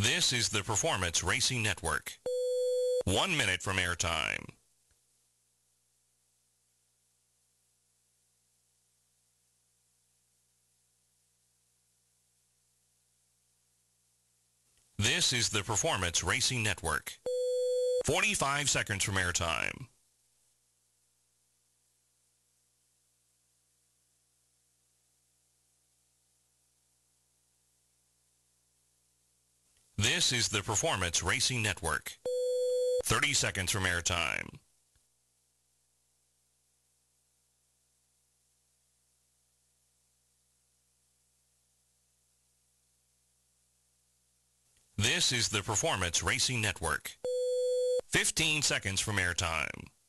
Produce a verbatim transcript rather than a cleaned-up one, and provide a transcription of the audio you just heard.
This is the Performance Racing Network. One minute from airtime. This is the Performance Racing Network. forty-five seconds from airtime. This is the Performance Racing Network. thirty seconds from airtime. This is the Performance Racing Network. fifteen seconds from airtime.